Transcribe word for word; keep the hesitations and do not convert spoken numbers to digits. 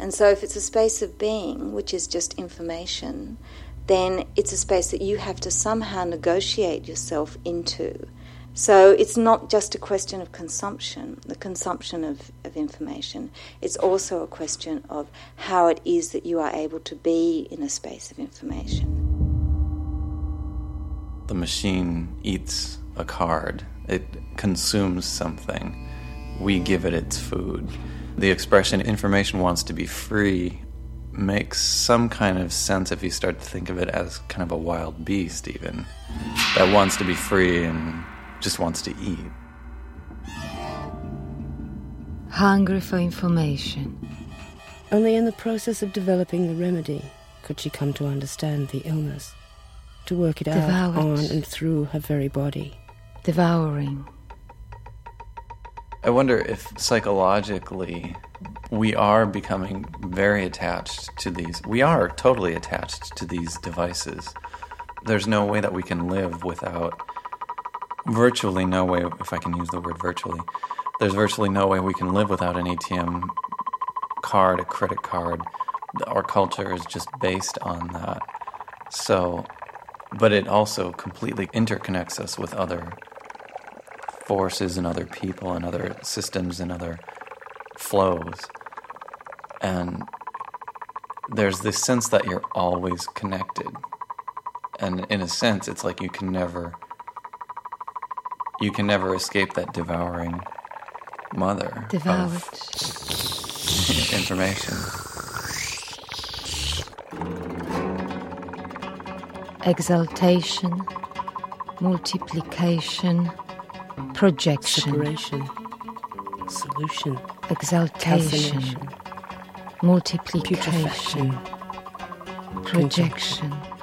And so if it's a space of being, which is just information, then it's a space that you have to somehow negotiate yourself into. So it's not just a question of consumption, the consumption of, of information. It's also a question of how it is that you are able to be in a space of information. The machine eats a card. It consumes something. We give it its food. The expression information wants to be free makes some kind of sense if you start to think of it as kind of a wild beast even, that wants to be free and just wants to eat. Hungry for information. Only in the process of developing the remedy could she come to understand the illness, to work it Devoured. out on and through her very body. Devouring. I wonder if psychologically we are becoming very attached to these. We are totally attached to these devices. There's no way that we can live without, virtually no way, if I can use the word virtually, there's virtually no way we can live without an A T M card, a credit card. Our culture is just based on that. So, but it also completely interconnects us with other forces and other people and other systems and other flows. And there's this sense that you're always connected. And in a sense, it's like you can never, you can never escape that devouring mother Devoured. of information. Exaltation, multiplication, projection. Separation. Solution. Exaltation, Calcination. multiplication, Putrefaction. projection.